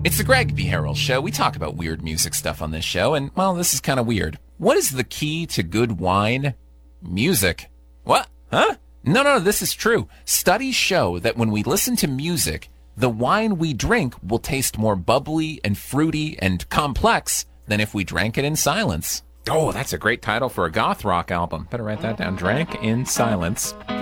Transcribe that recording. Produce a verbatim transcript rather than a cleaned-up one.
It's the Greg B. Harrell Show. We talk about weird music stuff on this show, and, well, this is kind of weird. What is the key to good wine? Music. What? Huh? No, no, this is true. Studies show that when we listen to music, the wine we drink will taste more bubbly and fruity and complex than if we drank it in silence. Oh, that's a great title for a goth rock album. Better write that down. Drank in Silence.